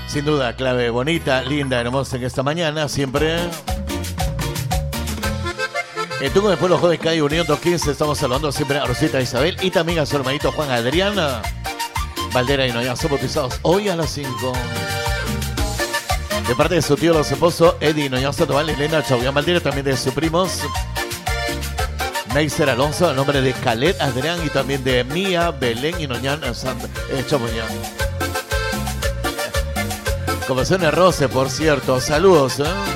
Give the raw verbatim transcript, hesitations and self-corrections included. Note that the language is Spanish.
Sin duda, clave bonita, linda, hermosa en esta mañana, siempre. En Tungo de Pueblo Joven, calle Unión dos quince, estamos saludando siempre a Rosita Isabel y también a su hermanito Juan Adriana. Valdera y Noya son bautizados hoy a las cinco. De parte de su tío, los esposos Eddie Noñaza, Tobal, Elena, Chauvián Valdera, también de sus primos Neiser Alonso, a nombre de Calet Adrián y también de Mía, Belén y Noñán eh, Chamuñán. Conversaciones Rose, por cierto. Saludos, ¿eh?